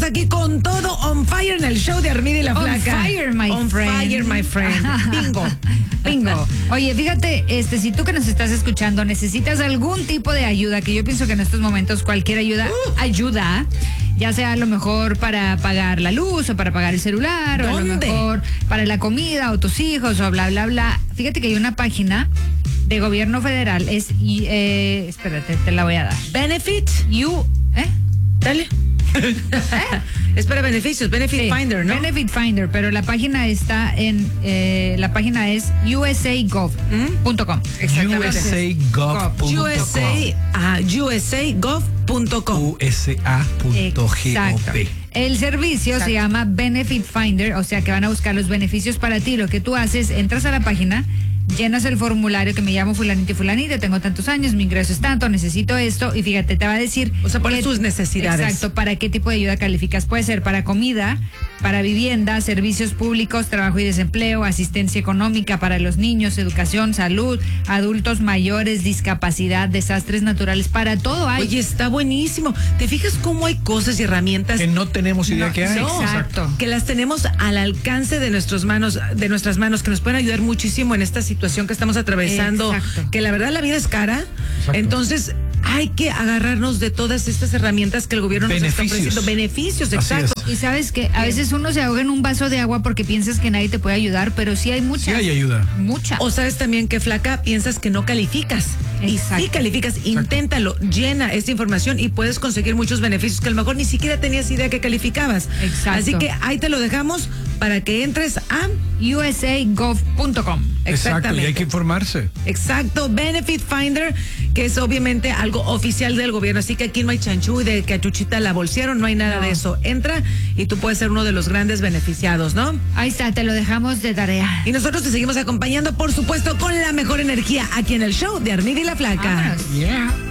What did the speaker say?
estamos aquí con todo on fire en el show de Armida y la Flaca. On fire, my on friend. On fire, my friend. Bingo. Bingo. Oye, fíjate, si tú que nos estás escuchando necesitas algún tipo de ayuda, que yo pienso que en estos momentos cualquier ayuda ayuda, ya sea a lo mejor para pagar la luz o para pagar el celular, o a lo mejor para la comida o tus hijos o bla, bla, bla. Fíjate que hay una página de gobierno federal, espérate, te la voy a dar. Benefit. Dale. Es para beneficios, Benefit Finder, ¿no? Benefit Finder, pero la página está la página es usagov.com. Exactamente. usagov.com. usagov.com. USA.gov. El servicio se llama Benefit Finder, o sea que van a buscar los beneficios para ti. Lo que tú haces, entras a la página, llenas el formulario que me llamo fulanito y fulanito, tengo tantos años, mi ingreso es tanto, necesito esto, y fíjate, te va a decir... O sea, pones tus necesidades. Exacto, para qué tipo de ayuda calificas. Puede ser para comida, para vivienda, servicios públicos, trabajo y desempleo, asistencia económica para los niños, educación, salud, adultos mayores, discapacidad, desastres naturales, para todo hay. Oye, está buenísimo. ¿Te fijas cómo hay cosas y herramientas que no tenemos idea que hay? No, exacto. Que las tenemos al alcance de nuestras manos, que nos pueden ayudar muchísimo en esta situación que estamos atravesando. Exacto. Que la verdad la vida es cara. Exacto. Entonces hay que agarrarnos de todas estas herramientas que el gobierno nos está ofreciendo. Beneficios, exacto. Y sabes que a veces uno se ahoga en un vaso de agua porque piensas que nadie te puede ayudar, pero sí hay muchas. Sí hay ayuda. Mucha. O sabes también que, Flaca, piensas que no calificas. Exacto. Y sí calificas, inténtalo, llena esta información y puedes conseguir muchos beneficios que a lo mejor ni siquiera tenías idea que calificabas. Exacto. Así que ahí te lo dejamos para que entres a usagov.com. Exacto, y hay que informarse. Exacto, Benefit Finder, que es obviamente algo oficial del gobierno, así que aquí no hay chanchú y de que a Chuchita la bolsearon, no hay nada de eso. Entra y tú puedes ser uno de los grandes beneficiados, ¿no? Ahí está, te lo dejamos de tarea. Y nosotros te seguimos acompañando, por supuesto, con la mejor energía aquí en el show de Armida y la Flaca. Vámonos. Yeah.